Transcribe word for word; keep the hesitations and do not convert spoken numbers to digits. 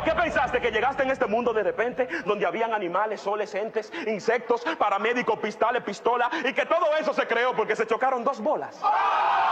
¿qué pensaste? ¿Que llegaste en este mundo de repente, donde habían animales, soles, entes, insectos, paramédicos, pistales, pistolas, y que todo eso se creó porque se chocaron dos bolas?